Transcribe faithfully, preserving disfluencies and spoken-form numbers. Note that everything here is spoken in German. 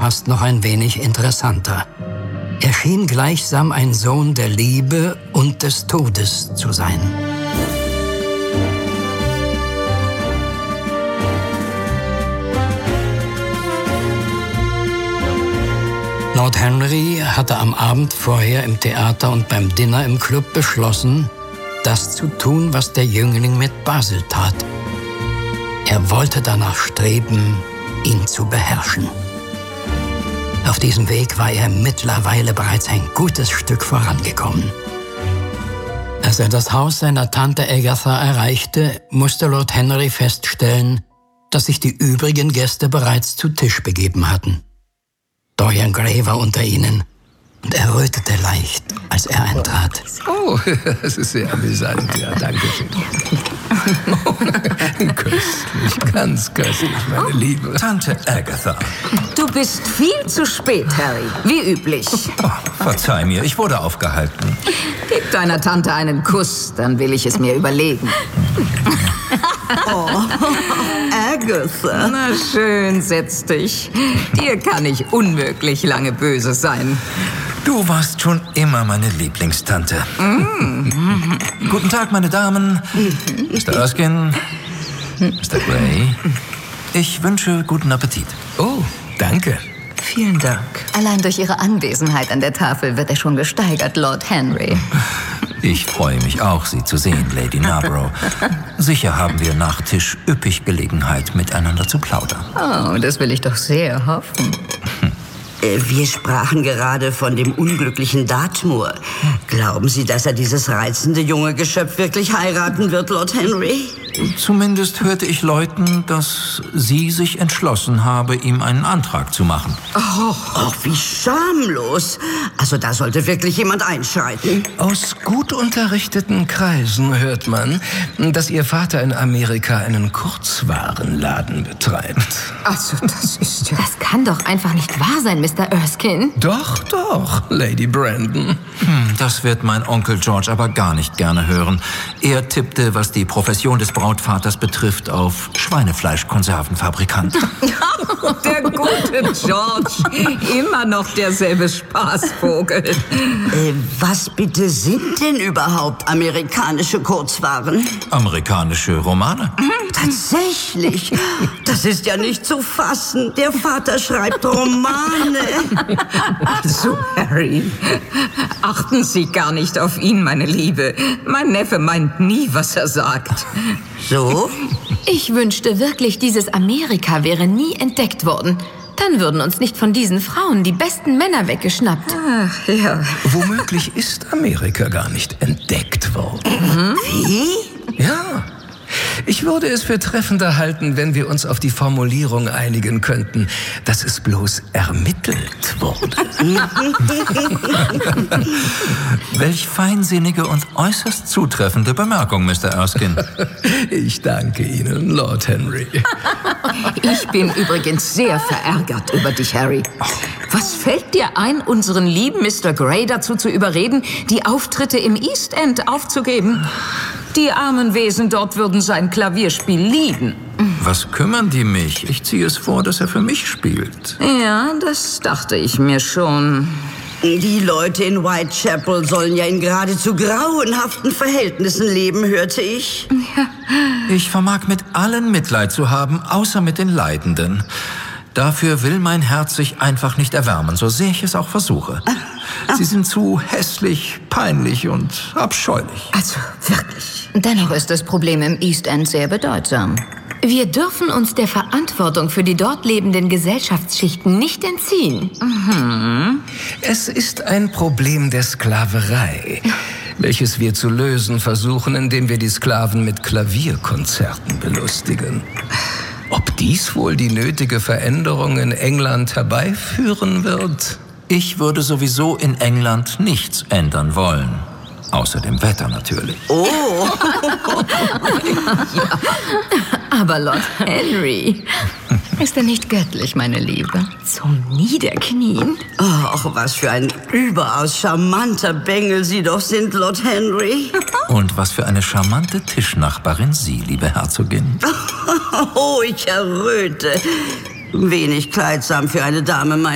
fast noch ein wenig interessanter. Er schien gleichsam ein Sohn der Liebe und des Todes zu sein. Lord Henry hatte am Abend vorher im Theater und beim Dinner im Club beschlossen, das zu tun, was der Jüngling mit Basil tat. Er wollte danach streben, ihn zu beherrschen. Auf diesem Weg war er mittlerweile bereits ein gutes Stück vorangekommen. Als er das Haus seiner Tante Agatha erreichte, musste Lord Henry feststellen, dass sich die übrigen Gäste bereits zu Tisch begeben hatten. Dorian Gray war unter ihnen und er rötete leicht, als er eintrat. Oh, das ist sehr amüsant, ja, danke schön. Oh, köstlich, ganz köstlich, meine Liebe. Tante Agatha. Du bist viel zu spät, Harry, wie üblich. Oh, verzeih mir, ich wurde aufgehalten. Gib deiner Tante einen Kuss, dann will ich es mir überlegen. Oh, Agatha. Na schön, setz dich. Dir kann ich unmöglich lange böse sein. Du warst schon immer meine Lieblingstante. Mm. Guten Tag, meine Damen. Mister Erskine, Mister Gray. Ich wünsche guten Appetit. Oh, danke. Vielen Dank. Allein durch Ihre Anwesenheit an der Tafel wird er schon gesteigert, Lord Henry. Ich freue mich auch, Sie zu sehen, Lady Narborough. Sicher haben wir nach Tisch üppig Gelegenheit, miteinander zu plaudern. Oh, das will ich doch sehr hoffen. Wir sprachen gerade von dem unglücklichen Dartmoor. Glauben Sie, dass er dieses reizende junge Geschöpf wirklich heiraten wird, Lord Henry? Zumindest hörte ich läuten, dass sie sich entschlossen habe, ihm einen Antrag zu machen. Oh, oh, wie schamlos. Also da sollte wirklich jemand einschreiten. Aus gut unterrichteten Kreisen hört man, dass Ihr Vater in Amerika einen Kurzwarenladen betreibt. Also das ist ja... Das kann doch einfach nicht wahr sein, Mister Erskine. Doch, doch, Lady Brandon. Hm, das wird mein Onkel George aber gar nicht gerne hören. Er tippte, was die Profession des Brautvaters betrifft, auf Schweinefleischkonservenfabrikant. Der gute George, immer noch derselbe Spaßvogel. Äh, was bitte sind denn überhaupt amerikanische Kurzwaren? Amerikanische Romane? Tatsächlich? Das ist ja nicht zu fassen. Der Vater schreibt Romane. Also, Harry, achten Sie gar nicht auf ihn, meine Liebe. Mein Neffe meint nie, was er sagt. So? Ich wünschte wirklich, dieses Amerika wäre nie entdeckt worden. Dann würden uns nicht von diesen Frauen die besten Männer weggeschnappt. Ach, ja. Womöglich ist Amerika gar nicht entdeckt worden. Wie? Ja. Ich würde es für treffender halten, wenn wir uns auf die Formulierung einigen könnten, dass es bloß ermittelt wurde. Welch feinsinnige und äußerst zutreffende Bemerkung, Mister Erskine. Ich danke Ihnen, Lord Henry. Ich bin übrigens sehr verärgert über dich, Harry. Was fällt dir ein, unseren lieben Mister Gray dazu zu überreden, die Auftritte im East End aufzugeben? Die armen Wesen dort würden sein Klavierspiel lieben. Was kümmern die mich? Ich ziehe es vor, dass er für mich spielt. Ja, das dachte ich mir schon. Die Leute in Whitechapel sollen ja in geradezu grauenhaften Verhältnissen leben, hörte ich. Ja. Ich vermag mit allen Mitleid zu haben, außer mit den Leidenden. Dafür will mein Herz sich einfach nicht erwärmen, so sehr ich es auch versuche. Sie sind zu hässlich, peinlich und abscheulich. Also, wirklich. Dennoch ist das Problem im East End sehr bedeutsam. Wir dürfen uns der Verantwortung für die dort lebenden Gesellschaftsschichten nicht entziehen. Mhm. Es ist ein Problem der Sklaverei, welches wir zu lösen versuchen, indem wir die Sklaven mit Klavierkonzerten belustigen. Ob dies wohl die nötige Veränderung in England herbeiführen wird? Ich würde sowieso in England nichts ändern wollen. Außer dem Wetter natürlich. Oh! Ja. Aber Lord Henry, ist er nicht göttlich, meine Liebe? Zum Niederknien? Ach, was für ein überaus charmanter Bengel Sie doch sind, Lord Henry. Und was für eine charmante Tischnachbarin Sie, liebe Herzogin. Oh, ich erröte. Wenig kleidsam für eine Dame, mein